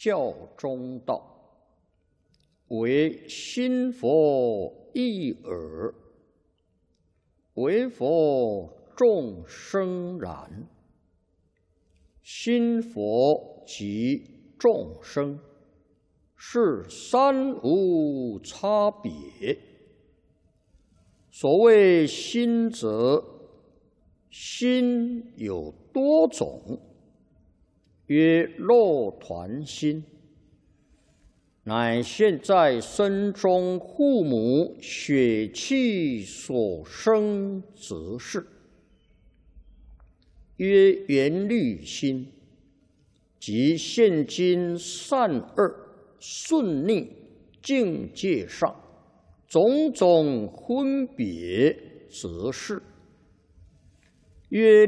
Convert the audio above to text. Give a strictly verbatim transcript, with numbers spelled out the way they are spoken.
教中道，唯心佛一耳，唯佛众生然。心佛及众生，是三无差别。所谓心者，心有多种，曰肉团心，乃现在身中父母血气所生之事。曰缘虑心，即现今善恶顺逆境界上种种分别之事。曰